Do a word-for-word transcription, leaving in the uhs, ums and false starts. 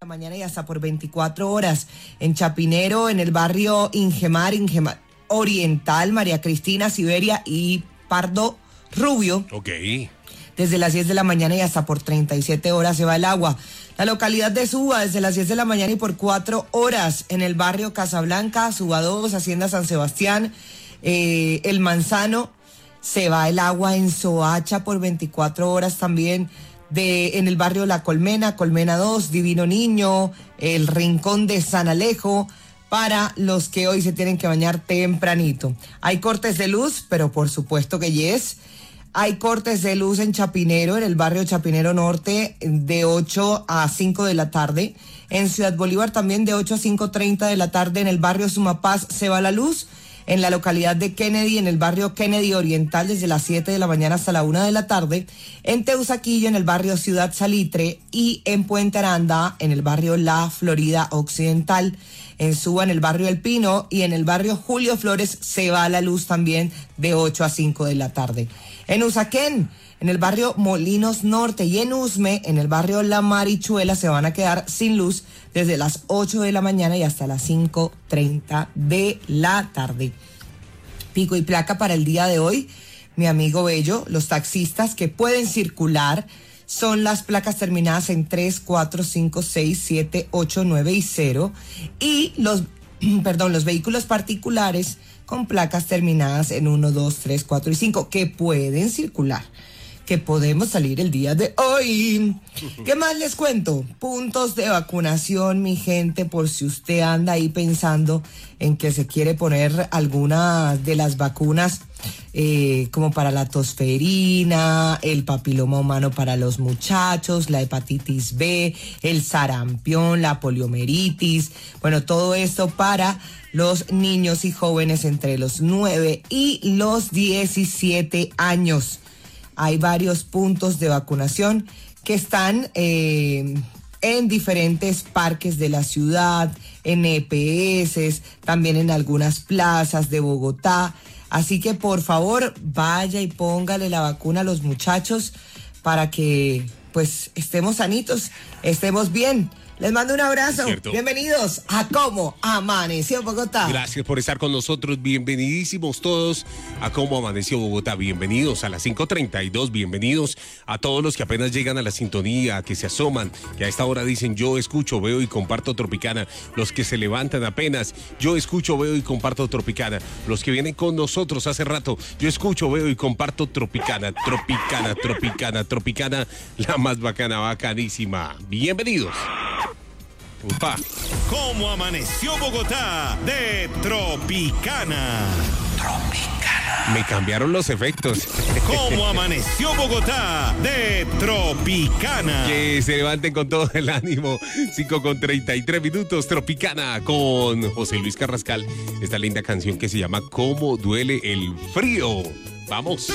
Mañana y hasta por veinticuatro horas en Chapinero, en el barrio Ingemar, Ingemar Oriental, María Cristina, Siberia y Pardo Rubio. Ok. Desde las diez de la mañana y hasta por treinta y siete horas se va el agua. La localidad de Suba, desde las diez de la mañana y por cuatro horas en el barrio Casablanca, Suba dos, Hacienda San Sebastián, eh, El Manzano. Se va el agua en Soacha por veinticuatro horas también. De, en el barrio La Colmena, Colmena dos, Divino Niño, el Rincón de San Alejo, para los que hoy se tienen que bañar tempranito. Hay cortes de luz, pero por supuesto que yes. Hay cortes de luz en Chapinero, en el barrio Chapinero Norte, de ocho a cinco de la tarde. En Ciudad Bolívar también de ocho a cinco treinta de la tarde. En el barrio Sumapaz se va la luz. En la localidad de Kennedy, en el barrio Kennedy Oriental, desde las siete de la mañana hasta la una de la tarde. En Teusaquillo, en el barrio Ciudad Salitre. Y en Puente Aranda, en el barrio La Florida Occidental. En Suba, en el barrio El Pino. Y en el barrio Julio Flores se va la luz también de ocho a cinco de la tarde. En Usaquén, en el barrio Molinos Norte, y en Usme, en el barrio La Marichuela, se van a quedar sin luz desde las ocho de la mañana y hasta las cinco treinta de la tarde. Pico y placa para el día de hoy, mi amigo Bello. Los taxistas que pueden circular son las placas terminadas en tres, cuatro, cinco, seis, siete, ocho, nueve y cero. Y los, perdón, los vehículos particulares con placas terminadas en uno, dos, tres, cuatro y cinco, que pueden circular, que podemos salir el día de hoy. ¿Qué más les cuento? Puntos de vacunación, mi gente, por si usted anda ahí pensando en que se quiere poner alguna de las vacunas, eh, como para la tosferina, el papiloma humano para los muchachos, la hepatitis B, el sarampión, la poliomielitis, bueno, todo esto para los niños y jóvenes entre los nueve y los diecisiete años. Hay varios puntos de vacunación que están eh, en diferentes parques de la ciudad, en E P S, también en algunas plazas de Bogotá. Así que por favor vaya y póngale la vacuna a los muchachos para que pues estemos sanitos, estemos bien. Les mando un abrazo. Bienvenidos a Cómo Amaneció Bogotá. Gracias por estar con nosotros. Bienvenidísimos todos a Cómo Amaneció Bogotá. Bienvenidos a las cinco treinta y dos. Bienvenidos a todos los que apenas llegan a la sintonía, que se asoman, que a esta hora dicen yo escucho, veo y comparto Tropicana. Los que se levantan apenas, yo escucho, veo y comparto Tropicana. Los que vienen con nosotros hace rato, yo escucho, veo y comparto Tropicana. Tropicana, Tropicana, Tropicana, la más bacana, bacanísima. Bienvenidos. Upa. ¿Cómo amaneció Bogotá? De Tropicana. Tropicana. Me cambiaron los efectos. ¿Cómo amaneció Bogotá? De Tropicana. Que se levanten con todo el ánimo. cinco con treinta y tres minutos. Tropicana con José Luis Carrascal. Esta linda canción que se llama ¿Cómo duele el frío? Vamos.